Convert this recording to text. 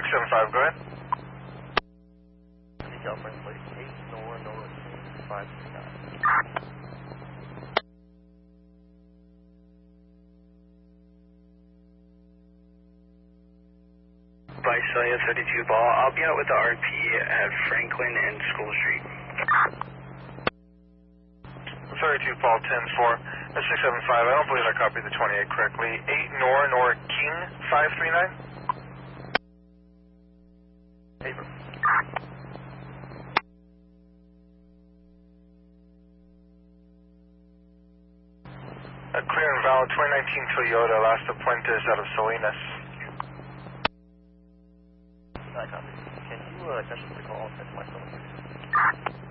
675, go ahead. California plate 8 Nora 539. Vice Celia 32 ball. I'll be out with the RP at Franklin and School Street. 32 ball 10-4. 675, I don't believe I copied the 28 correctly. 8 Nora King 539? Paper. Clear and valid 2019 Toyota Las Puentes out of Salinas. I copy. Can you catch up the call and send my phone, please?